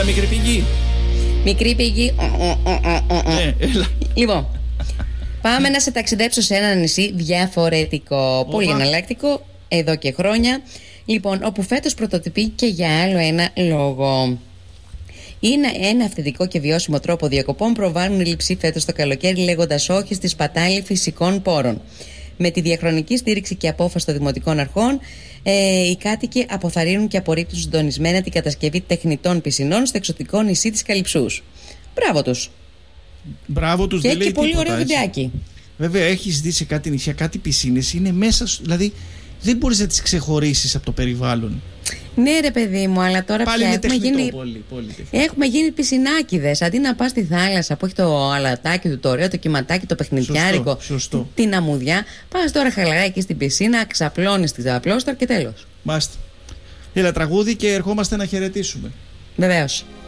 Έλα, μικρή πηγή. Μικρή πηγή. Έλα. Λοιπόν, πάμε να σε ταξιδέψω σε ένα νησί διαφορετικό. Πολύ εναλλακτικό εδώ και χρόνια. Λοιπόν, όπου φέτος πρωτοτυπεί και για άλλο ένα λόγο. Είναι ένα αυθεντικό και βιώσιμο τρόπο διακοπών προβάλλουν οι λειψοί φέτος το καλοκαίρι, λέγοντας όχι στη σπατάλη φυσικών πόρων. Με τη διαχρονική στήριξη και απόφαση των δημοτικών αρχών, οι κάτοικοι αποθαρρύνουν και απορρίπτουν συντονισμένα την κατασκευή τεχνητών πισινών στο εξωτικό νησί της Καλυψούς. Μπράβο τους. Μπράβο τους, και δεν λέει έχει πολύ τίποτα, ωραίο βιντεάκι. Βέβαια, έχεις δει σε κάτι νησιά κάτι πισίνες, είναι μέσα, δηλαδή δεν μπορείς να τις ξεχωρίσεις από το περιβάλλον. Ναι, ρε παιδί μου, αλλά τώρα πάλι πια είναι έχουμε τεχνητό, γίνει. πολύ τεχνητό. Έχουμε γίνει πισινάκιδες. Αντί να πας στη θάλασσα που έχει το αλατάκι του, το ωραίο, το κυματάκι, το παιχνιδιάρικο, σωστό. την αμμουδιά, πας τώρα χαλαρά εκεί στην πισίνα, ξαπλώνεις τη απλόστορ και τέλος. Μάλιστα. Έλα, τραγούδι και ερχόμαστε να χαιρετήσουμε. Βεβαίως.